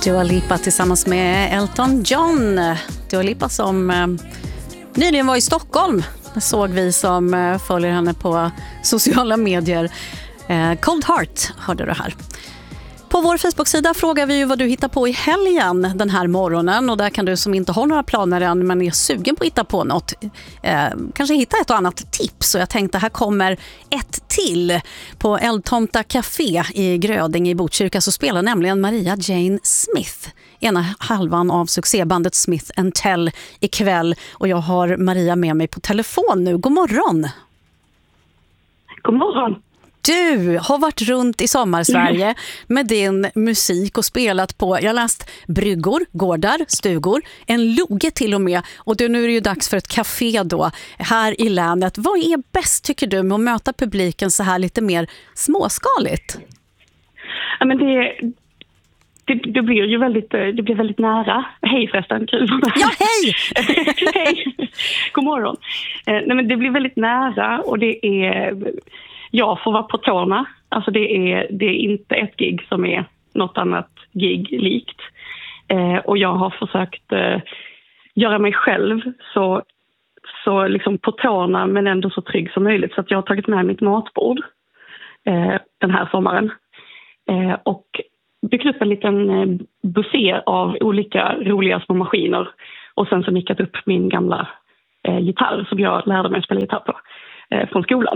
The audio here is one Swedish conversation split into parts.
Dua Lipa tillsammans med Elton John. Dua Lipa som nyligen var i Stockholm. Det såg vi som följer henne på sociala medier. Cold Heart hörde du här. På vår Facebook-sida frågar vi ju vad du hittar på i helgen den här morgonen. Och där kan du som inte har några planer än men är sugen på att hitta på något. Kanske hitta ett och annat tips. Och jag tänkte här kommer ett till. På Eldtomta Café i Gröding i Botkyrka så spelar nämligen Maria Jane Smith. Ena halvan av succébandet Smith & Tell ikväll. Och jag har Maria med mig på telefon nu. God morgon! God morgon! Du har varit runt i sommarsverige med din musik och spelat på, jag har läst bryggor, gårdar, stugor, en loge till och med. Och nu är det ju dags för ett café då här i länet. Vad är bäst tycker du med att möta publiken så här lite mer småskaligt? Ja, men det blir ju väldigt nära. Hej förresten, kul. Ja, hej! Hej! God morgon. Nej, men det blir väldigt nära och det är... Jag får vara på tårna. Alltså det är inte ett gig som är något annat gig likt. Och jag har försökt göra mig själv så liksom på tårna men ändå så trygg som möjligt. Så att jag har tagit med mitt matbord den här sommaren. Och byggt upp en liten buffé av olika roliga små maskiner. Och sen så nickat upp min gamla gitarr som jag lärde mig att spela gitarr på från skolan.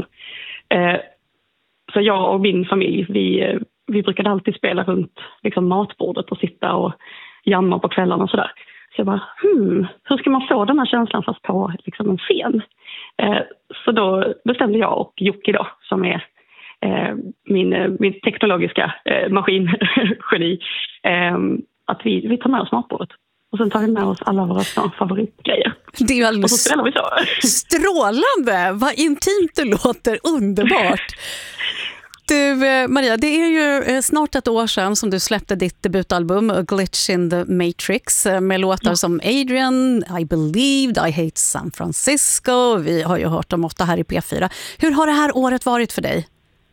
Så jag och min familj, vi brukade alltid spela runt liksom matbordet och sitta och jamma på kvällarna och sådär. Så jag bara, hur ska man få den här känslan fast på liksom en scen? Så då bestämde jag och Jocke då, som är min teknologiska maskingeni, att vi tar med oss matbordet. Och sen tar vi med oss alla våra favoritgrejer. Det är ju alldeles och så spelar vi så. Strålande! Vad intimt det låter, underbart! Du, Maria, det är ju snart ett år sedan som du släppte ditt debutalbum A Glitch in the Matrix med låtar som Adrian, I Believed, I Hate San Francisco. Vi har ju hört dem ofta här i P4. Hur har det här året varit för dig?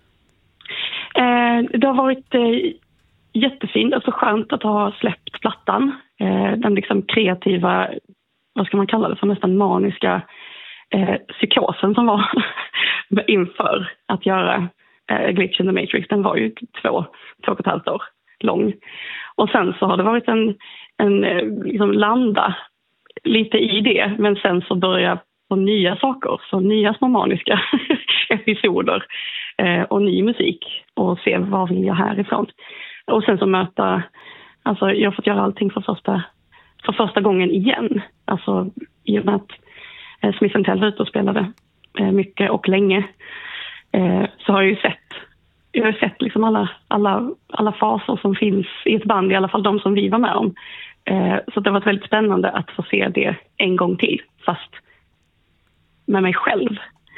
Det har varit jättefint, alltså skönt att ha släppt plattan. Den liksom kreativa, vad ska man kalla det, för nästan maniska psykosen som var inför att göra Glitch in the Matrix. Den var ju 2,5 år lång. Och sen så har det varit en liksom landa lite i det, men sen så börja på nya saker, så nya små maniska episoder och ny musik och se vad vill jag härifrån. Och sen så möta, alltså jag har fått göra allting för första gången igen. Alltså i och med att Smith & Tell var ute och spelade mycket och länge, så har jag har sett liksom alla faser som finns i ett band, i alla fall de som vi var med om. Så det har varit väldigt spännande att få se det en gång till, fast med mig själv.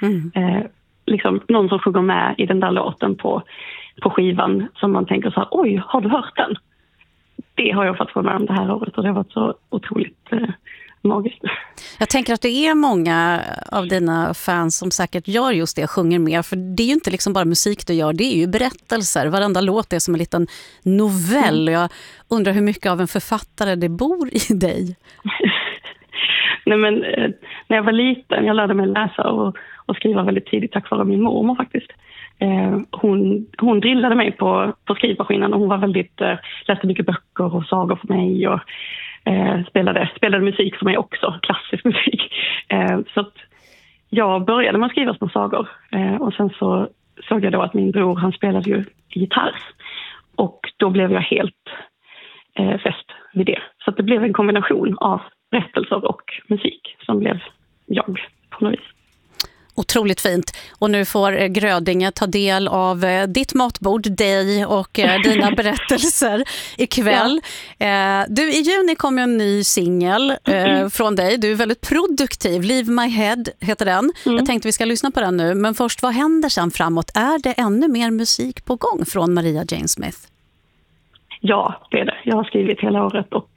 Liksom någon som sjunger med i den där låten på skivan som man tänker så här, oj, har du hört den? Det har jag fått få med om det här året och det har varit så otroligt magiskt. Jag tänker att det är många av dina fans som säkert gör just det, sjunger mer, för det är ju inte liksom bara musik du gör, det är ju berättelser. Varenda låt är som en liten novell. Jag undrar hur mycket av en författare det bor i dig. Nej, men när jag var liten, jag lärde mig läsa och skriva väldigt tidigt tack vare min mormor faktiskt. Hon drillade mig på skrivmaskinen och hon var väldigt, läste mycket böcker och sagor för mig och spelade musik för mig också, klassisk musik. Så att jag började med att skriva små sagor och sen så såg jag då att min bror, han spelade ju gitarr och då blev jag helt fäst vid det. Så att det blev en kombination av berättelser och musik som blev jag på något vis. Otroligt fint. Och nu får Grödinge ta del av ditt matbord, dig och dina berättelser ikväll. Ja. Du, i juni kommer en ny singel från dig. Du är väldigt produktiv. Leave My Head heter den. Jag tänkte vi ska lyssna på den nu. Men först, vad händer sen framåt? Är det ännu mer musik på gång från Maria Jane Smith? Ja, det är det. Jag har skrivit hela året och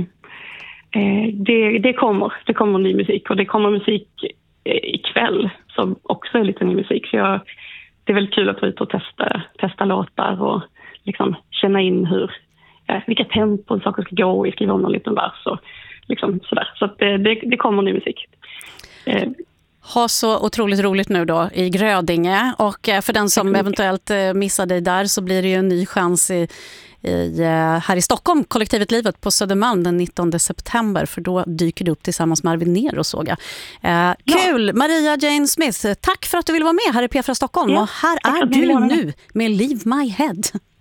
det kommer ny musik. Och det kommer musik ikväll som också är lite ny musik. Så det är väldigt kul att vara ute och testa låtar och liksom känna in vilka tempon saker ska gå i, skriva om någon liten vers och liksom sådär. Så att det kommer ny musik. Ha så otroligt roligt nu då i Grödinge, och för den som eventuellt missar dig där så blir det ju en ny chans här i Stockholm, Kollektivet Livet på Södermalm den 19 september, för då dyker du upp tillsammans med Arvid Nero, såg jag. Kul! Maria Jane Smith, tack för att du vill vara med här i P4 Stockholm, och här är du nu med Leave My Head.